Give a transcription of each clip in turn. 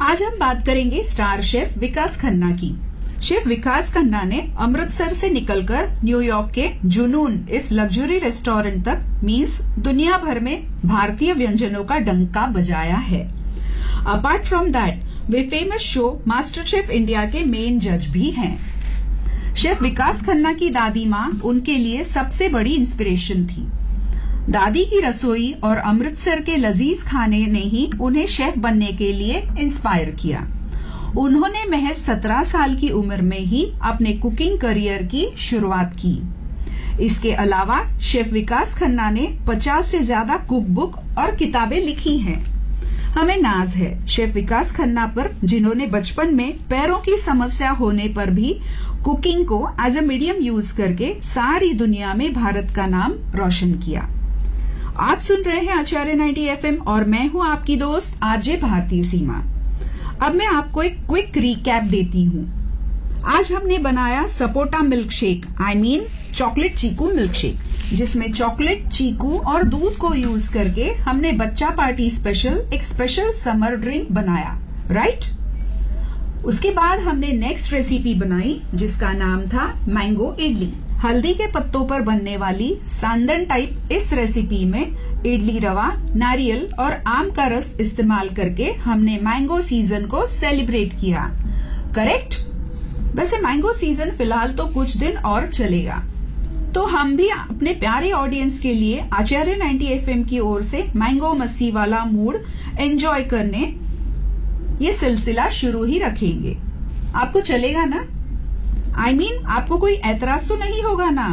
आज हम बात करेंगे स्टार शेफ विकास खन्ना की। शेफ विकास खन्ना ने अमृतसर से निकलकर न्यूयॉर्क के जुनून इस लग्जरी रेस्टोरेंट तक मीन्स दुनिया भर में भारतीय व्यंजनों का डंका बजाया है। Apart from that way famous show master chef India के मेन जज भी हैं। शेफ विकास खन्ना की दादी माँ उनके लिए सबसे बड़ी इंस्पिरेशन थी। दादी की रसोई और अमृतसर के लजीज खाने ने ही उन्हें शेफ बनने के लिए इंस्पायर किया। उन्होंने महज 17 साल की उम्र में ही अपने कुकिंग करियर की शुरुआत की। इसके अलावा शेफ विकास खन्ना ने 50 से ज्यादा कुक बुक और किताबें लिखी हैं। हमें नाज है शेफ विकास खन्ना पर, जिन्होंने बचपन में पैरों की समस्या होने पर भी कुकिंग को एज अ मीडियम यूज करके सारी दुनिया में भारत का नाम रोशन किया। आप सुन रहे हैं आचार्य 90 FM और मैं हूं आपकी दोस्त आरजे भारतीय सीमा। अब मैं आपको एक क्विक रिकैप देती हूं। आज हमने बनाया sapota milk shake, I mean chocolate Chiku milk shake, जिसमें चॉकलेट, चीकू और दूध को यूज करके हमने बच्चा पार्टी स्पेशल एक स्पेशल समर ड्रिंक बनाया, राइट? उसके बाद हमने नेक्स्ट रेसिपी बनाई जिसका नाम था मैंगो इडली। हल्दी के पत्तों पर बनने वाली सांदन टाइप इस रेसिपी में इडली रवा, नारियल और आम का रस इस्तेमाल करके हमने मैंगो सीजन को सेलिब्रेट किया, करेक्ट? वैसे मैंगो सीजन फिलहाल तो कुछ दिन और चलेगा, तो हम भी अपने प्यारे ऑडियंस के लिए आचार्य 90 FM की ओर से मैंगो मस्ती वाला मूड एंजॉय करने ये सिलसिला शुरू ही रखेंगे। आपको चलेगा ना? I mean, आपको कोई ऐतराज तो नहीं होगा ना?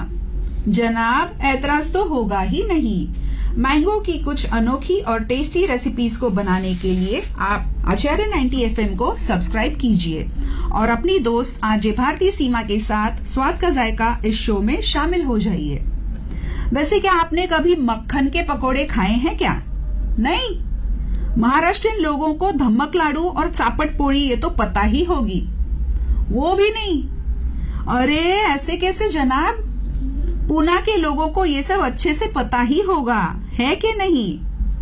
जनाब, ऐतराज तो होगा ही नहीं। मैंगो की कुछ अनोखी और टेस्टी रेसिपीज को बनाने के लिए आप आचार्य 90 FM को सब्सक्राइब कीजिए और अपनी दोस्त आरजे भारती सीमा के साथ स्वाद का जायका इस शो में शामिल हो जाइए। वैसे क्या आपने कभी मक्खन के पकोड़े खाए हैं क्या? नहीं? महाराष्ट्रियन लोगों को धम्मक लाडू और चापट पोड़ी ये तो पता ही होगी, वो भी नहीं? अरे ऐसे कैसे जनाब, पूना के लोगों को ये सब अच्छे से पता ही होगा, है कि नहीं?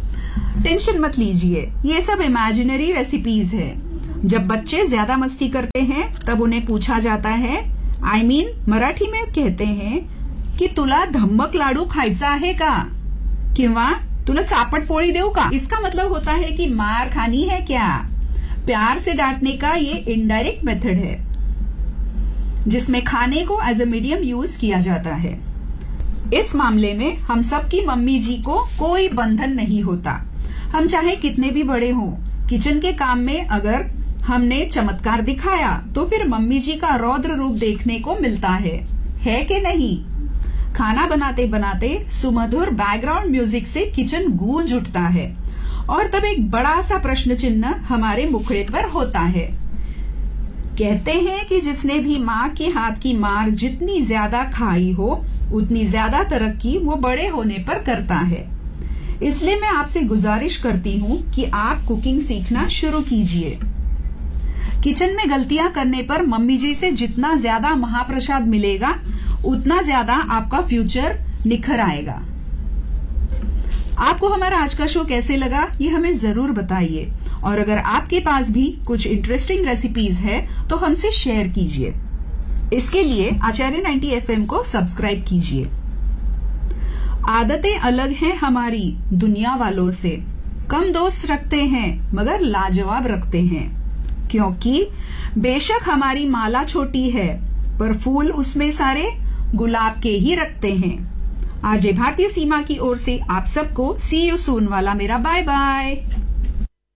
टेंशन मत लीजिए, ये सब इमेजिनरी रेसिपीज है। जब बच्चे ज्यादा मस्ती करते हैं तब उन्हें पूछा जाता है, I mean, मराठी में कहते हैं कि तुला धम्मक लाडू खायचा आहे का, किंवा तुला चापट पोळी देऊ का? इसका मतलब होता है कि मार खानी है क्या? प्यार से डांटने का ये इनडायरेक्ट मेथड है जिसमें खाने को एज अ मीडियम यूज किया जाता है। इस मामले में हम सबकी मम्मी जी को कोई बंधन नहीं होता। हम चाहे कितने भी बड़े हों, किचन के काम में अगर हमने चमत्कार दिखाया तो फिर मम्मी जी का रौद्र रूप देखने को मिलता है कि नहीं? खाना बनाते बनाते सुमधुर बैकग्राउंड म्यूजिक से किचन गूंज उठता है और तब एक बड़ा सा प्रश्न चिन्ह हमारे मुखड़े पर होता है। कहते हैं कि जिसने भी माँ के हाथ की मार जितनी ज्यादा खाई हो उतनी ज्यादा तरक्की वो बड़े होने पर करता है। इसलिए मैं आपसे गुजारिश करती हूँ कि आप कुकिंग सीखना शुरू कीजिए। किचन में गलतियां करने पर मम्मी जी से जितना ज्यादा महाप्रसाद मिलेगा उतना ज्यादा आपका फ्यूचर निखर आएगा। आपको हमारा आज का शो कैसे लगा ये हमें जरूर बताइए और अगर आपके पास भी कुछ इंटरेस्टिंग रेसिपीज है तो हमसे शेयर कीजिए। इसके लिए आचार्य 90 FM को सब्सक्राइब कीजिए। आदतें अलग हैं हमारी दुनिया वालों से, कम दोस्त रखते हैं मगर लाजवाब रखते हैं, क्योंकि बेशक हमारी माला छोटी है पर फूल उसमें सारे गुलाब के ही रखते हैं। आरजे भारतीय सीमा की ओर से आप सबको सी यू सून वाला मेरा बाय बाय।